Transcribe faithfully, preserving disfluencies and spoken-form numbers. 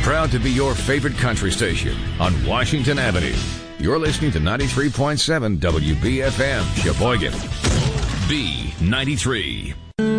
Proud to be your favorite country station on Washington Avenue. You're listening to ninety-three point seven W B F M, Sheboygan. B ninety-three.